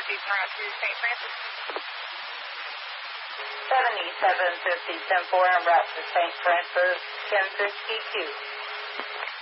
to St. Francis. 7750 10-4 en route to St. Francis, 1062.